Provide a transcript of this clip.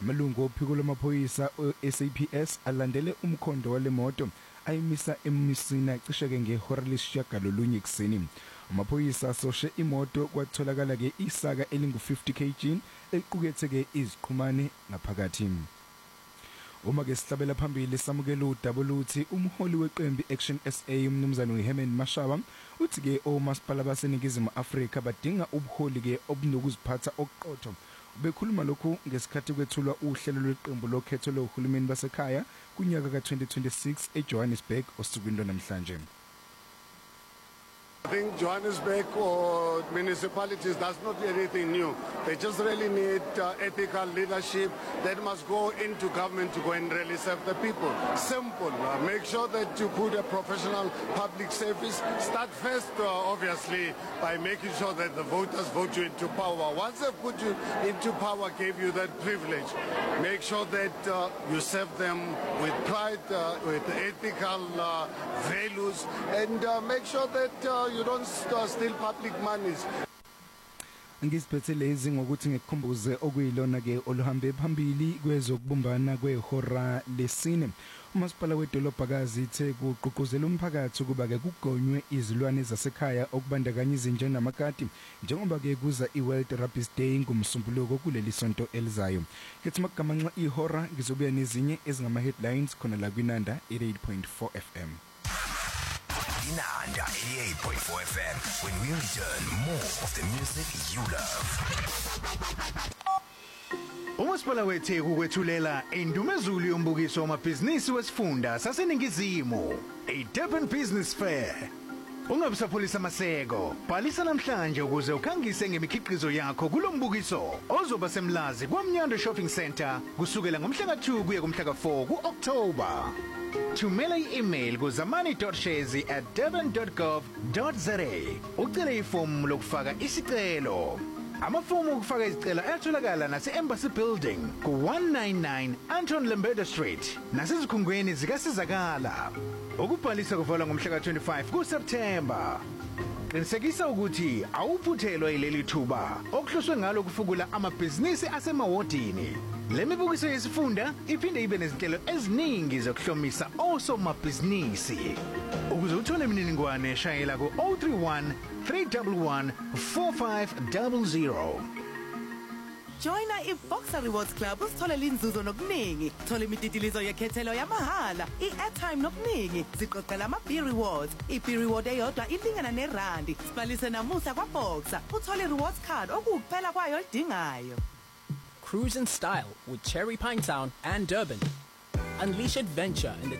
Amalungu ophiko lwamaphoyisa SAPS alandele umkhondo wale moto ayimisa emisina cisheke ngehora lesishiyagalolunye ekseni. Amaphoyisa asoshe imoto kwatholakala ke isaka elingu50 kg equkethe ke iziqhumane ngaphakathi. Uma ke sihlabela phambili samukela uDWT umholi weqembu Action SA umnumzane uHerman Mashaba uthi ke omasipala baseningizimu Afrika badinga ubuholi ke obunokuziphatha okuqotho. Bekhuluma lokhu ngesikhathi kwethulwa uhlelo lweqembu lokhetho lohulumeni basekhaya kunyaka ka2026 eJohannesburg osukwini lwanamhlanje. I think Johannesburg or municipalities does not need anything new. They just really need ethical leadership that must go into government to go and really serve the people. Simple. Make sure that you put a professional public service. Start first, obviously, by making sure that the voters vote you into power. Once they've put you into power, gave you that privilege. Make sure that you serve them with pride, with ethical values, and make sure that you don't steal public monies. Ngisiphethe lezi ngokuthi ngikukhumbuze okuyilona ke oluhambe phambili kwezokubumbana kwehora lesine. Umasipala wedolobhakazi ithe kuqhuquzela umphakathi kuba ke kugonywe izilwane zasekhaya okubandakanya izinja namakati njengoba ke kuza iWorld Rabies Day ngomsombuluko kuleli sonto elizayo. Kethi magamanxa ihora ngizobuya nezinye ezingama headlines khona la kwinanda 88.4 FM. Inanda 88.4 FM. When we return, more of the music you love. Umasipala wethe kukwethulela indumezulu yombukiso wamabhizinisi wesifunda saseningizimu, iDurban Business Fair. Ungabusapholisa maseko, bhalisa namhlanje ukuze ukhangise ngemikhiqizo yakho kulombukiso ozoba semlazi kwaMnyando Shopping Center kusukela ngomhla ka2 kuya kumhla ka4 kuOctober. Thumela i-email kuzamani.shezi@durban.gov.za ucele ifomu lokufaka isicelo. Amafomu okufaka izicelo ayatholakala nase-Embassy Building ku199 Anton Lembede Street nasezikhungweni zikasizakala. Ukubhalisa kuvalwa ngomhla ka25 kuSeptember. Qinisekisa ukuthi awuphuthelwa ileli thuba okuhloswe ngalo kufukula amabhizinisi asemawodini. Le mibukiso yesifunda iphinde ibe nezinhlelo eziningi zokuhlomisa osomabhizinisi. Ukuze uthole imininingwane shayela ku 031 311 4500. Joina iBoxer Rewards Club usitholela inzuzo nokuningi. Thola imititilizo yekhethelo yamahala, i-airtime nokuningi. Siqoqela ama-B rewards. I-B reward eyodwa ilingana nerandi. Sibhalise namuhla kwaBoxer. Uthole rewards card okukuphela kwayo olidingayo. Cruise in style with Cherry Pinetown and Durban. Unleash adventure in the